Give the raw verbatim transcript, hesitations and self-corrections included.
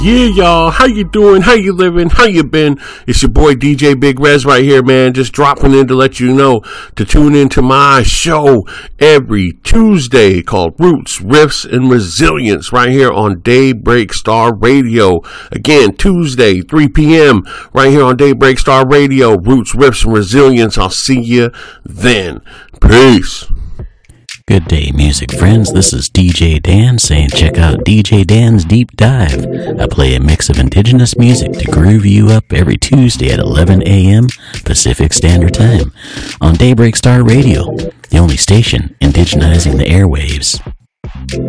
Yeah, y'all, how you doing? How you living? How you been? It's your boy D J Big Rez right here, man. Just dropping in to let you know to tune into my show every Tuesday called Roots, Riffs, and Resilience right here on Daybreak Star Radio. Again, Tuesday, three p.m. right here on Daybreak Star Radio. Roots, Riffs, and Resilience. I'll see you then. Peace. Good day, music friends. This is D J Dan saying check out D J Dan's Deep Dive. I play a mix of indigenous music to groove you up every Tuesday at eleven a.m. Pacific Standard Time on Daybreak Star Radio, the only station indigenizing the airwaves.